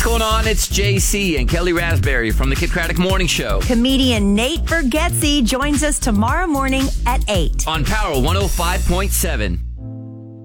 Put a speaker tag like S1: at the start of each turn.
S1: going on? It's JC and Kelly Raspberry from the Kid Craddock Morning Show.
S2: Comedian Nate Bargatze joins us tomorrow morning at 8.
S1: On Power 105.7.